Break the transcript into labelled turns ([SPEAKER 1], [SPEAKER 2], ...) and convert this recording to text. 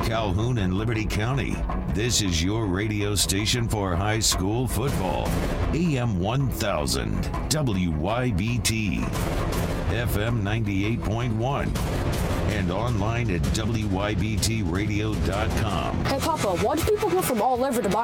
[SPEAKER 1] Calhoun and Liberty County. This is your radio station for high school football. AM 1000, WYBT, FM 98.1, and online at WYBTradio.com.
[SPEAKER 2] Hey, Papa, why do people go from all over to buy